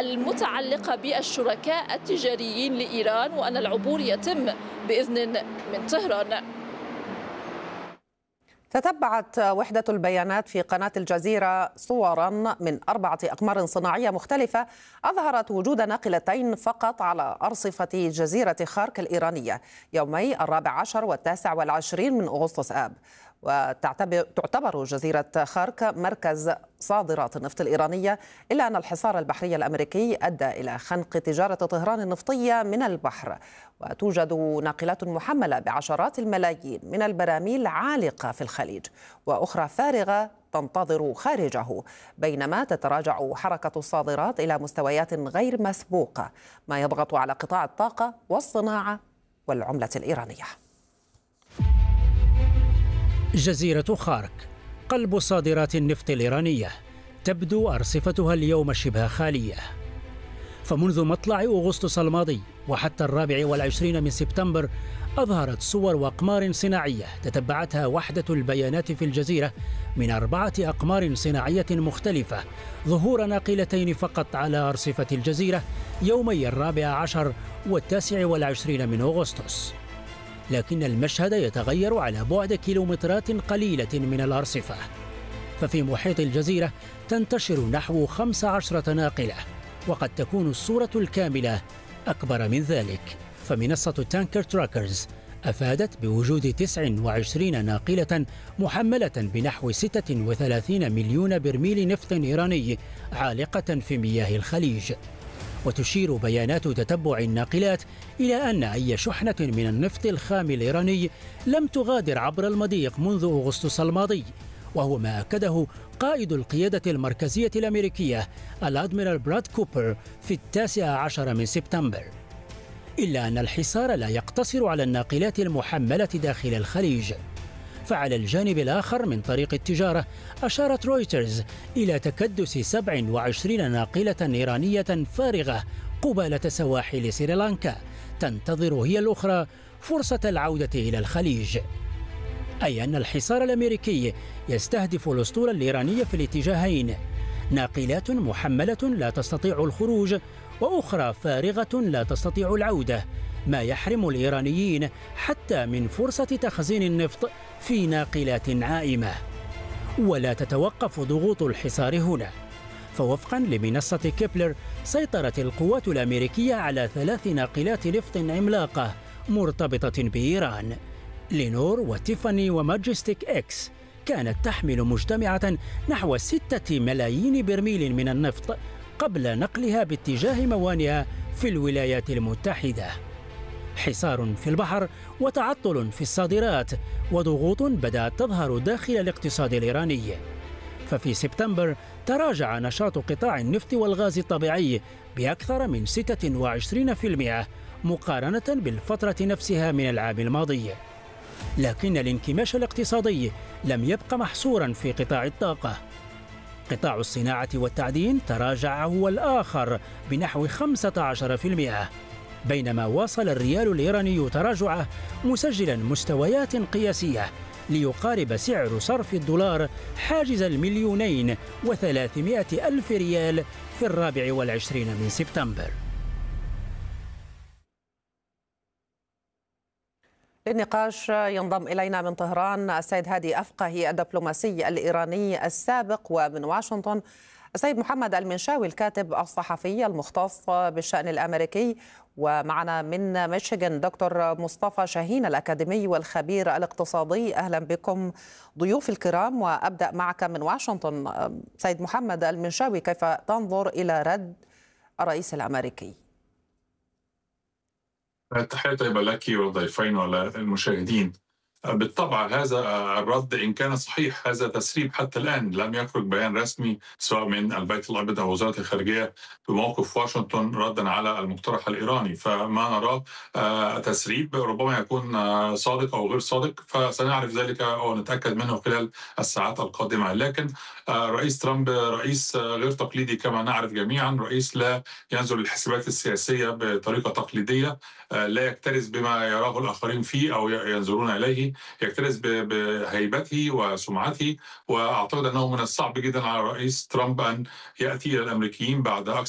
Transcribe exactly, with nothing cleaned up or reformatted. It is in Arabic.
المتعلقة بالشركاء التجاريين لإيران، وأن العبور يتم بإذن من طهران. تتبعت وحدة البيانات في قناة الجزيرة صورا من أربعة أقمار صناعية مختلفة أظهرت وجود ناقلتين فقط على أرصفة جزيرة خارك الإيرانية يومي الرابع عشر والتاسع والعشرين من أغسطس آب. وتعتبر جزيرة خارك مركز صادرات النفط الإيرانية، إلا أن الحصار البحري الأمريكي أدى إلى خنق تجارة طهران النفطية من البحر، وتوجد ناقلات محملة بعشرات الملايين من البراميل عالقة في الخليج وأخرى فارغة تنتظر خارجه، بينما تتراجع حركة الصادرات إلى مستويات غير مسبوقة، ما يضغط على قطاع الطاقة والصناعة والعملة الإيرانية. جزيرة خارك قلب صادرات النفط الإيرانية، تبدو أرصفتها اليوم شبه خالية. فمنذ مطلع أغسطس الماضي وحتى الرابع والعشرين من سبتمبر أظهرت صور وأقمار صناعية تتبعتها وحدة البيانات في الجزيرة من أربعة أقمار صناعية مختلفة ظهور ناقلتين فقط على أرصفة الجزيرة يومي الرابع عشر والتاسع والعشرين من أغسطس. لكن المشهد يتغير على بعد كيلومترات قليلة من الأرصفة، ففي محيط الجزيرة تنتشر نحو خمس عشرة ناقلة، وقد تكون الصورة الكاملة أكبر من ذلك. فمنصة تانكر تراكرز أفادت بوجود تسع وعشرين ناقلة محملة بنحو ستة وثلاثين مليون برميل نفط إيراني عالقة في مياه الخليج. وتشير بيانات تتبع الناقلات إلى أن أي شحنة من النفط الخام الإيراني لم تغادر عبر المضيق منذ أغسطس الماضي، وهو ما أكده قائد القيادة المركزية الأمريكية الأدميرال براد كوبر في التاسع عشر من سبتمبر. إلا أن الحصار لا يقتصر على الناقلات المحملة داخل الخليج، فعلى الجانب الآخر من طريق التجارة أشارت رويترز إلى تكدس سبع وعشرين ناقلة إيرانية فارغة قبالة سواحل سريلانكا تنتظر هي الأخرى فرصة العودة إلى الخليج، أي أن الحصار الأمريكي يستهدف الأسطول الإيراني في الاتجاهين: ناقلات محملة لا تستطيع الخروج وأخرى فارغة لا تستطيع العودة، ما يحرم الإيرانيين حتى من فرصة تخزين النفط في ناقلات عائمة. ولا تتوقف ضغوط الحصار هنا، فوفقا لمنصة كيبلر سيطرت القوات الأمريكية على ثلاث ناقلات نفط عملاقة مرتبطة بإيران: لينور وتيفاني وماجستيك إكس، كانت تحمل مجتمعة نحو ستة ملايين برميل من النفط قبل نقلها باتجاه موانئها في الولايات المتحدة. حصار في البحر وتعطل في الصادرات وضغوط بدأت تظهر داخل الاقتصاد الإيراني. ففي سبتمبر تراجع نشاط قطاع النفط والغاز الطبيعي بأكثر من ستة وعشرين بالمئة مقارنة بالفترة نفسها من العام الماضي. لكن الانكماش الاقتصادي لم يبق محصورا في قطاع الطاقة. قطاع الصناعة والتعدين تراجع هو الآخر بنحو خمسة عشر بالمئة، بينما واصل الريال الإيراني تراجعه مسجلا مستويات قياسية ليقارب سعر صرف الدولار حاجز المليونين وثلاثمائة ألف ريال في الرابع والعشرين من سبتمبر. للنقاش ينضم إلينا من طهران السيد هادي أفقهي الدبلوماسي الإيراني السابق، ومن واشنطن السيد محمد المنشاوي الكاتب الصحفي المختص بالشأن الأمريكي، ومعنا من ميشيغان دكتور مصطفى شاهين الأكاديمي والخبير الاقتصادي. أهلا بكم ضيوف الكرام، وأبدأ معك من واشنطن سيد محمد المنشاوي، كيف تنظر إلى رد الرئيس الأمريكي؟ تحية طيبة لك والضيفين والمشاهدين. بالطبع هذا الرد إن كان صحيح هذا تسريب، حتى الآن لم يخرج بيان رسمي سواء من البيت الأبيض أو وزارة الخارجية بموقف واشنطن ردا على المقترح الإيراني، فما نراه تسريب ربما يكون صادق أو غير صادق، فسنعرف ذلك أو نتأكد منه خلال الساعات القادمة. لكن رئيس ترامب رئيس غير تقليدي كما نعرف جميعا، رئيس لا ينظر للحسابات السياسية بطريقة تقليدية، لا يكترث بما يراه الآخرين فيه أو ينظرون إليه، يكترث بهيبته وسمعته. وأعتقد أنه من الصعب جدا على رئيس ترامب أن يأتي إلى الأمريكيين بعد أكثر